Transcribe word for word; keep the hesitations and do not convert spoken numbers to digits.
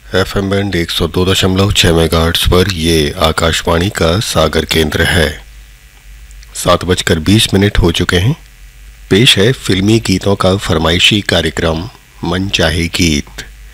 F M band एक सौ दो दशमलव छः मेगाहर्ट्ज़ पर ये आकाशवाणी का सागर केंद्र है। सात बजकर बीस मिनट हो चुके हैं। पेश है फिल्मी गीतों का फरमाइशी कार्यक्रम मन चाहे गीत।